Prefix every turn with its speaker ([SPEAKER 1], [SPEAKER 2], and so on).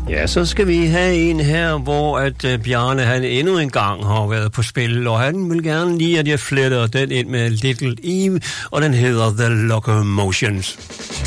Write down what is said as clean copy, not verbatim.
[SPEAKER 1] Ja, så skal vi have en her, hvor at Bjarne han endnu en gang har været på spil, og han vil gerne lige, at jeg fletter den ind med Little Eve, og den hedder The Locomotions.